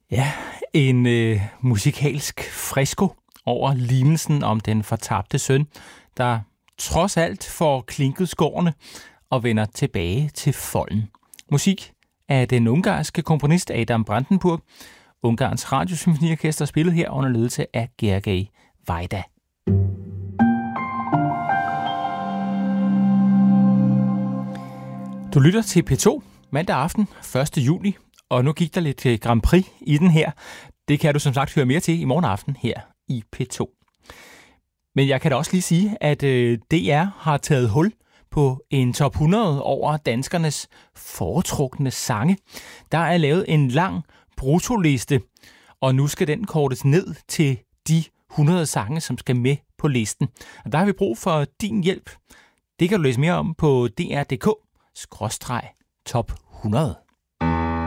Ja, en musikalsk fresko over lignelsen om den fortabte søn, der trods alt får klinket skårene og vender tilbage til folden. Musik af den ungarske komponist Adam Brandenburg. Ungarns radiosymfoniorkester spillet her under ledelse af Gergely Vajda. Du lytter til P2 mandag aften 1. juli, og nu gik der lidt Grand Prix i den her. Det kan du som sagt høre mere til i morgen aften her i P2. Men jeg kan da også lige sige, at DR har taget hul på en top 100 over danskernes foretrukne sange. Der er lavet en lang bruttoliste, og nu skal den kortes ned til de 100 sange, som skal med på listen. Og der har vi brug for din hjælp. Det kan du læse mere om på dr.dk/top 100.